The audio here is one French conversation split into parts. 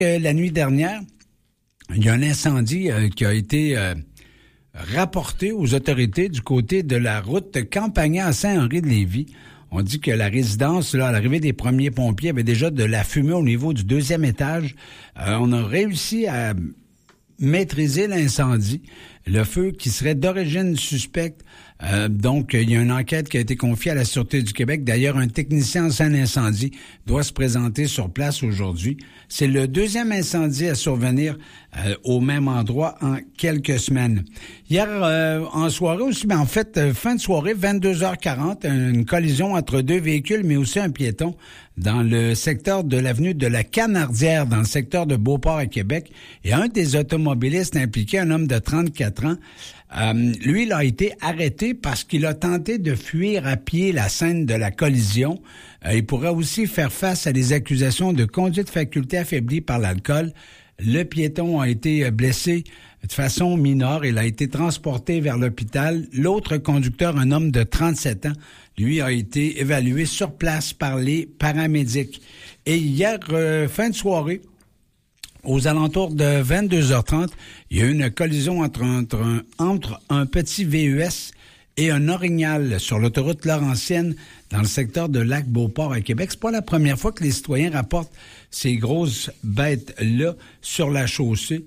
La nuit dernière, il y a un incendie qui a été rapporté aux autorités du côté de la route Campagnan à Saint-Henri-de-Lévis. On dit que la résidence, là, à l'arrivée des premiers pompiers, avait déjà de la fumée au niveau du 2e étage. On a réussi à maîtriser l'incendie, le feu qui serait d'origine suspecte. Donc, il y a une enquête qui a été confiée à la Sûreté du Québec. D'ailleurs, un technicien en scène incendie doit se présenter sur place aujourd'hui. C'est le 2e incendie à survenir au même endroit en quelques semaines. Hier, en soirée aussi, en fait, fin de soirée, 22h40, une collision entre 2 véhicules, mais aussi un piéton dans le secteur de l'avenue de la Canardière, dans le secteur de Beauport à Québec. Et un des automobilistes impliqués, un homme de 34 ans, lui, il a été arrêté parce qu'il a tenté de fuir à pied la scène de la collision. Il pourrait aussi faire face à des accusations de conduite faculté affaiblie par l'alcool. Le piéton a été blessé de façon mineure. Il a été transporté vers l'hôpital. L'autre conducteur, un homme de 37 ans, lui a été évalué sur place par les paramédics. Et hier, fin de soirée, aux alentours de 22h30, il y a eu une collision entre un petit VUS et un orignal sur l'autoroute Laurentienne dans le secteur de Lac-Beauport à Québec. C'est pas la première fois que les citoyens rapportent ces grosses bêtes-là sur la chaussée.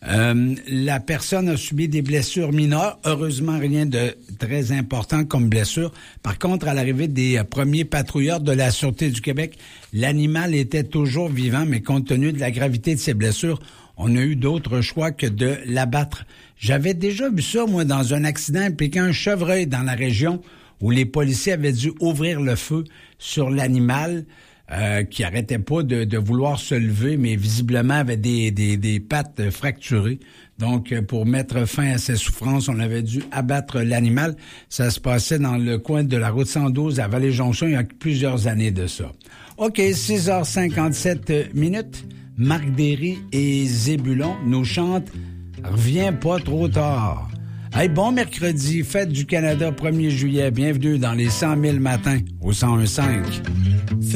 La personne a subi des blessures mineures. Heureusement, rien de très important comme blessure. Par contre, à l'arrivée des premiers patrouilleurs de la Sûreté du Québec, l'animal était toujours vivant, mais compte tenu de la gravité de ses blessures, on a eu d'autres choix que de l'abattre. J'avais déjà vu ça, moi, dans un accident impliquant un chevreuil dans la région où les policiers avaient dû ouvrir le feu sur l'animal. Qui arrêtait pas de vouloir se lever, mais visiblement avait des pattes fracturées. Donc, pour mettre fin à ses souffrances, on avait dû abattre l'animal. Ça se passait dans le coin de la route 112 à Vallée-Jonction il y a plusieurs années de ça. OK, 6h57 minutes. Marc Derry et Zébulon nous chantent « Reviens pas trop tard ». Hey, bon mercredi, fête du Canada, 1er juillet. Bienvenue dans les 100 000 matins au 101.5.